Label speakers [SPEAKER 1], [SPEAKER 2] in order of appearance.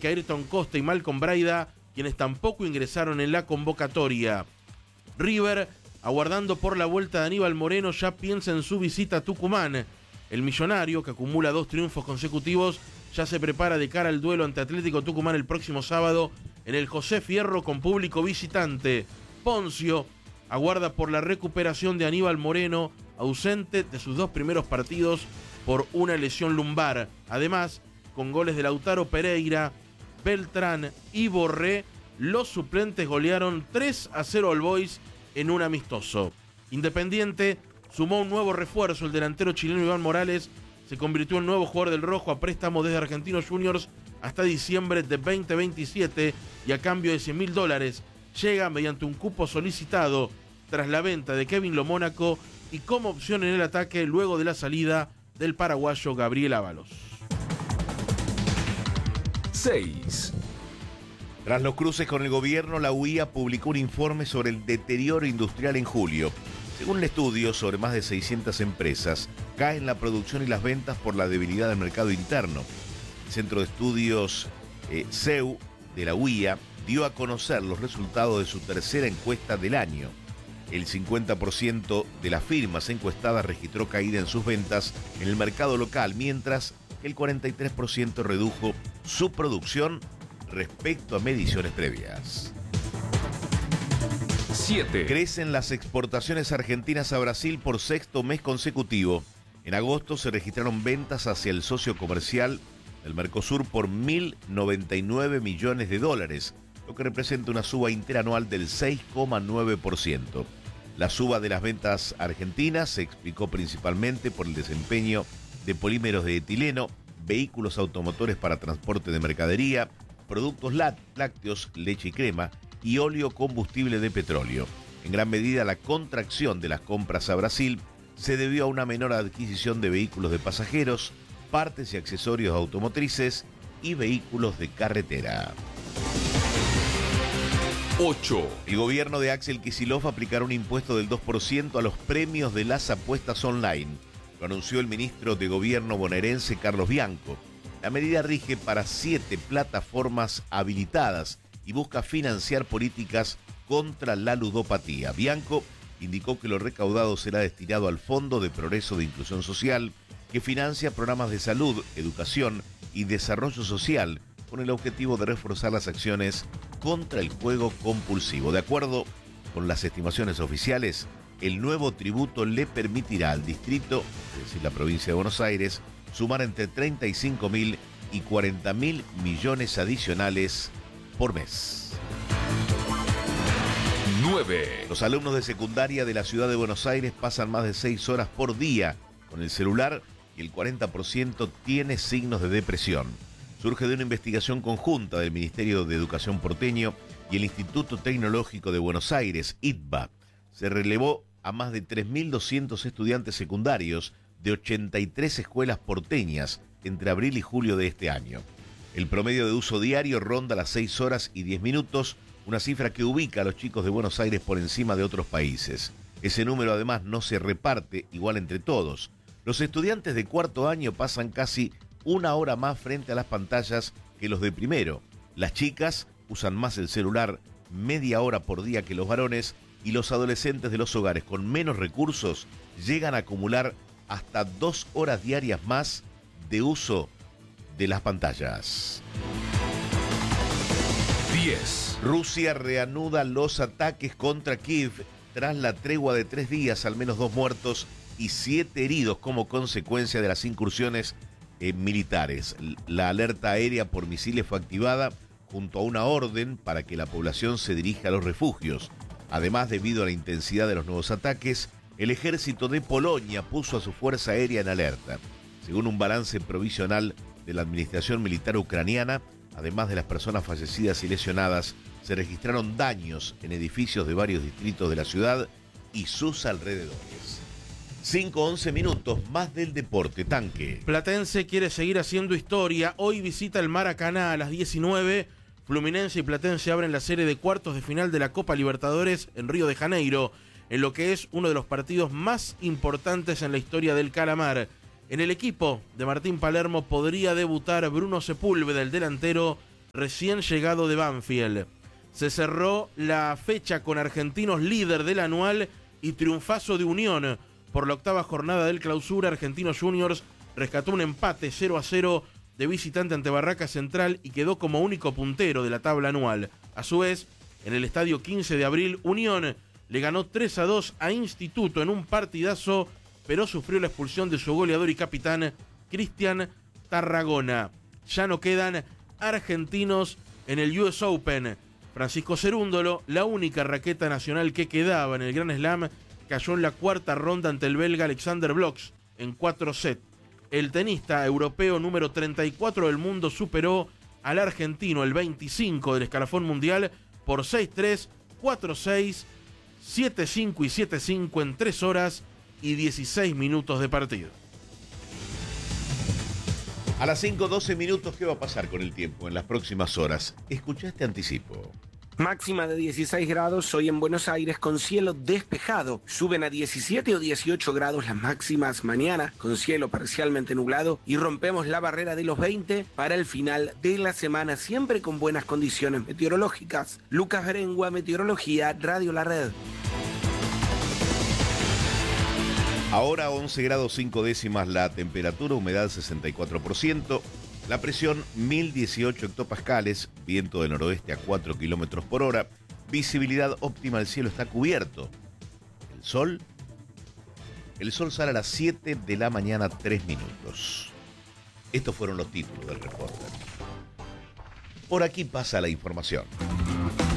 [SPEAKER 1] que Ayrton Costa y Malcolm Braida, quienes tampoco ingresaron en la convocatoria. River, aguardando por la vuelta de Aníbal Moreno, ya piensa en su visita a Tucumán. El millonario, que acumula 2 triunfos consecutivos, ya se prepara de cara al duelo ante Atlético Tucumán el próximo sábado en el José Fierro con público visitante. Poncio aguarda por la recuperación de Aníbal Moreno, ausente de sus 2 primeros partidos por una lesión lumbar. Además, con goles de Lautaro Pereira, Beltrán y Borré, los suplentes golearon 3-0 al Boys en un amistoso. Independiente sumó un nuevo refuerzo, el delantero chileno Iván Morales se convirtió en nuevo jugador del rojo a préstamo desde Argentinos Juniors hasta diciembre de 2027 y a cambio de $100.000 llega mediante un cupo solicitado tras la venta de Kevin Lo Mónaco y como opción en el ataque luego de la salida del paraguayo Gabriel Ábalos.
[SPEAKER 2] 6.
[SPEAKER 3] Tras los cruces con el gobierno, la UIA publicó un informe sobre el deterioro industrial en julio. Según el estudio, sobre más de 600 empresas, caen la producción y las ventas por la debilidad del mercado interno. El Centro de Estudios CEU de la UIA dio a conocer los resultados de su tercera encuesta del año. El 50% de las firmas encuestadas registró caída en sus ventas en el mercado local, mientras que el 43% redujo su producción respecto a mediciones previas.
[SPEAKER 2] 7.
[SPEAKER 3] Crecen las exportaciones argentinas a Brasil por 6º mes consecutivo. En agosto se registraron ventas hacia el socio comercial del Mercosur por $1.099 millones, lo que representa una suba interanual del 6,9%. La suba de las ventas argentinas se explicó principalmente por el desempeño de polímeros de etileno, vehículos automotores para transporte de mercadería, productos lácteos, leche y crema y óleo combustible de petróleo. En gran medida, la contracción de las compras a Brasil se debió a una menor adquisición de vehículos de pasajeros, partes y accesorios automotrices y vehículos de carretera.
[SPEAKER 2] 8.
[SPEAKER 3] El gobierno de Axel Kicillof aplicará un impuesto del 2% a los premios de las apuestas online. Lo anunció el ministro de Gobierno bonaerense Carlos Bianco. La medida rige para 7 plataformas habilitadas y busca financiar políticas contra la ludopatía. Bianco indicó que lo recaudado será destinado al Fondo de Progreso de Inclusión Social, que financia programas de salud, educación y desarrollo social con el objetivo de reforzar las acciones contra el juego compulsivo. De acuerdo con las estimaciones oficiales, el nuevo tributo le permitirá al distrito, es decir, la provincia de Buenos Aires, sumar entre 35.000 y 40.000 millones adicionales por mes.
[SPEAKER 2] 9.
[SPEAKER 3] Los alumnos de secundaria de la ciudad de Buenos Aires pasan más de 6 horas por día con el celular y el 40% tiene signos de depresión. Surge de una investigación conjunta del Ministerio de Educación porteño y el Instituto Tecnológico de Buenos Aires, ITBA. Se relevó a más de 3.200 estudiantes secundarios de 83 escuelas porteñas entre abril y julio de este año. El promedio de uso diario ronda las 6 horas y 10 minutos, una cifra que ubica a los chicos de Buenos Aires por encima de otros países. Ese número además no se reparte igual entre todos. Los estudiantes de cuarto año pasan casi 1 hora más frente a las pantallas que los de primero. Las chicas usan más el celular media hora por día que los varones y los adolescentes de los hogares con menos recursos llegan a acumular hasta 2 horas diarias más de uso de las pantallas.
[SPEAKER 2] 10.
[SPEAKER 3] Rusia reanuda los ataques contra Kiev tras la tregua de 3 días, al menos 2 muertos y 7 heridos como consecuencia de las incursiones militares. La alerta aérea por misiles fue activada junto a una orden para que la población se dirija a los refugios. Además, debido a la intensidad de los nuevos ataques, el ejército de Polonia puso a su fuerza aérea en alerta. Según un balance provisional de la administración militar ucraniana, además de las personas fallecidas y lesionadas, se registraron daños en edificios de varios distritos de la ciudad y sus alrededores. 5:11 minutos, más del deporte, Tanque.
[SPEAKER 1] Platense quiere seguir haciendo historia. Hoy visita el Maracaná a las 19. Fluminense y Platense abren la serie de cuartos de final de la Copa Libertadores en Río de Janeiro, en lo que es uno de los partidos más importantes en la historia del Calamar. En el equipo de Martín Palermo podría debutar Bruno Sepúlveda, el delantero, recién llegado de Banfield. Se cerró la fecha con Argentinos líder del anual y triunfazo de Unión. Por la octava jornada del Clausura, Argentinos Juniors rescató un empate 0-0 de visitante ante Barraca Central y quedó como único puntero de la tabla anual. A su vez, en el estadio 15 de abril, Unión le ganó 3-2 a Instituto en un partidazo, pero sufrió la expulsión de su goleador y capitán, Cristian Tarragona. Ya no quedan argentinos en el US Open. Francisco Cerúndolo, la única raqueta nacional que quedaba en el Grand Slam, cayó en la cuarta ronda ante el belga Alexander Bloch en 4 sets. El tenista europeo número 34 del mundo superó al argentino, el 25 del escalafón mundial, por 6-3, 4-6, 7-5 y 7-5 en 3 horas y 16 minutos de partido.
[SPEAKER 3] A las 5:12 minutos, ¿qué va a pasar con el tiempo en las próximas horas? Escuchá este anticipo.
[SPEAKER 4] Máxima de 16 grados hoy en Buenos Aires con cielo despejado. Suben a 17 o 18 grados las máximas mañana con cielo parcialmente nublado y rompemos la barrera de los 20 para el final de la semana, siempre con buenas condiciones meteorológicas. Lucas Berengua, Meteorología, Radio La Red.
[SPEAKER 3] Ahora 11 grados 5 décimas la temperatura, humedad 64%. La presión 1018 hectopascales, viento del noroeste a 4 kilómetros por hora, visibilidad óptima, el cielo está cubierto. El sol sale a las 7 de la mañana, 3 minutos. Estos fueron los títulos del reporte. Por aquí pasa la información.